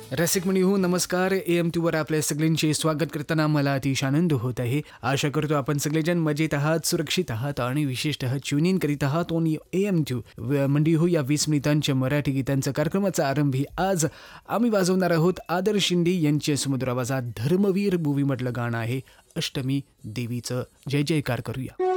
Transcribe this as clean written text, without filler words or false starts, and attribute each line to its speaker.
Speaker 1: रसिक म्हणी हो नमस्कार. AM2वर आपल्या सगळ्यांचे स्वागत करताना मला अतिशय आनंद होत आहे. आशा करतो आपण सगळेजण मजेत आहात, सुरक्षित आहात आणि विशेषतः ट्यून करीत आहात ऑन AM2 मंडी हो या 20 मिनिटांच्या मराठी गीतांचा कार्यक्रमाचा आरंभी आज आम्ही वाजवणार आहोत. आदर्श शिंदे यांच्या सुमधुर आवाजात धर्मवीर मूवी मधलं गाणं आहे अष्टमी देवीचं जय जयकार करूया.